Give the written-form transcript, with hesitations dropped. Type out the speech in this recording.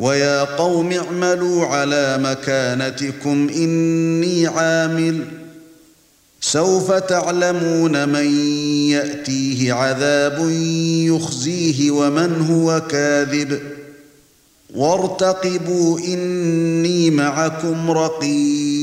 وَيَا قَوْمِ اعْمَلُوا عَلَى مَكَانَتِكُمْ إِنِّي عَامِلٌ سَوْفَ تَعْلَمُونَ مَن يَأْتِيهِ عَذَابٌ يُخْزِيهِ وَمَنْ هُوَ كَاذِبٌ وَارْتَقِبُوا إِنِّي مَعَكُمْ رَقِيبٌ